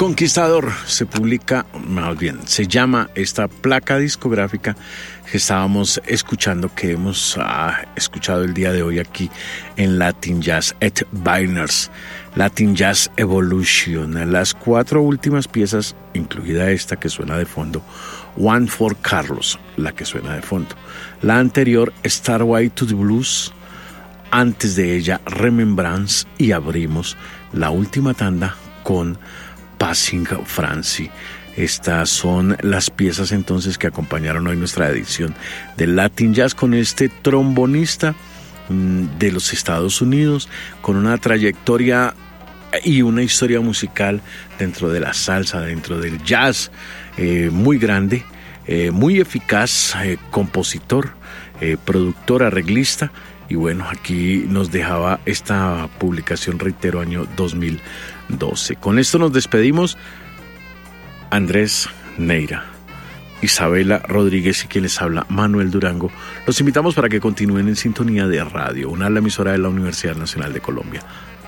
Conquistador se publica, más bien, se llama esta placa discográfica que estábamos escuchando, que hemos escuchado el día de hoy aquí en Latin Jazz at Binders, Latin Jazz Evolution. Las 4 últimas piezas, incluida esta que suena de fondo, One for Carlos, la que suena de fondo. La anterior, Starway to the Blues. Antes de ella, Remembrance. Y abrimos la última tanda con Passing Francie. Estas son las piezas entonces que acompañaron hoy nuestra edición de Latin Jazz con este trombonista de los Estados Unidos con una trayectoria y una historia musical dentro de la salsa, dentro del jazz, muy grande, muy eficaz, compositor, productor, arreglista. Y bueno, aquí nos dejaba esta publicación, reitero, año 2012. Con esto nos despedimos. Andrés Neira, Isabela Rodríguez y quien les habla, Manuel Durango. Los invitamos para que continúen en sintonía de Radio UNAL, la emisora de la Universidad Nacional de Colombia.